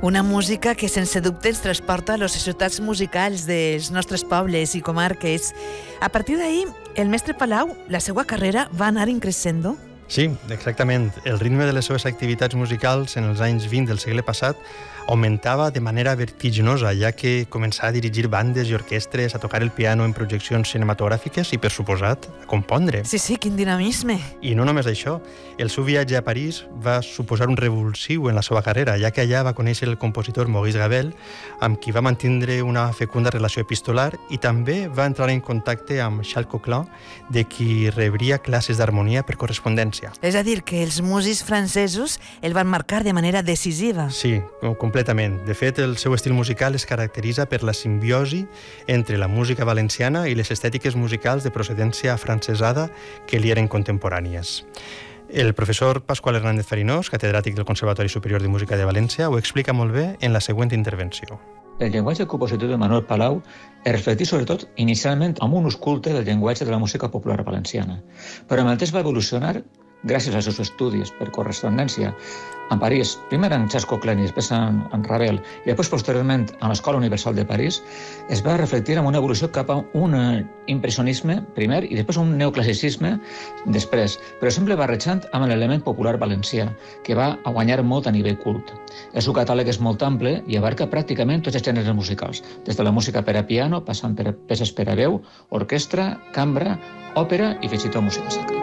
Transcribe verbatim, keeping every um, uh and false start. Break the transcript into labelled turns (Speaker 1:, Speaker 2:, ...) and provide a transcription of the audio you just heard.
Speaker 1: Una música que sense dubte ens transporta a les societats musicals dels nostres pobles i comarques. A partir d'ahir, el mestre Palau, la seva carrera va anar increixent.
Speaker 2: Sí, exactament. El ritme de les seves activitats musicals en els anys vint del segle passat augmentava de manera vertiginosa, ja que començava a dirigir bandes i orquestres, a tocar el piano en projeccions cinematogràfiques i, per suposat, a compondre.
Speaker 1: Sí, sí, quin dinamisme.
Speaker 2: I no només això, el seu viatge a París va suposar un revulsiu en la seva carrera, ja que allà va conèixer el compositor Maurice Ravel, amb qui va mantindre una fecunda relació epistolar, i també va entrar en contacte amb Charles Coquelin, de qui rebria classes d'harmonia per correspondència.
Speaker 1: És a dir, que els músics francesos el van marcar de manera decisiva.
Speaker 2: Sí, completament. De fet, el seu estil musical es caracteritza per la simbiosi entre la música valenciana i les estètiques musicals de procedència francesada que li eren contemporànies. El professor Pasqual Hernández Farinós, catedràtic del Conservatori Superior de Música de València, ho explica molt bé en la següent intervenció.
Speaker 3: El llenguatge compositor de Manuel Palau es reflecteix sobretot inicialment amb un ús culte del llenguatge de la música popular valenciana, però amb el temps va evolucionar gràcies als seus estudis per correspondència en París, primer en Charles Coquelin i després en, en Ravel, i després posteriorment a l'Escola Universal de París, es va reflectir amb una evolució cap a un impressionisme primer i després un neoclassicisme després, però sempre barrejant amb l'element popular valencià, que va a guanyar molt a nivell cult. El seu catàleg és molt ample i abarca pràcticament tots els gèneres musicals, des de la música per a piano, passant per peces per a veu, orquestra, cambra, òpera i fins i tot música sacra.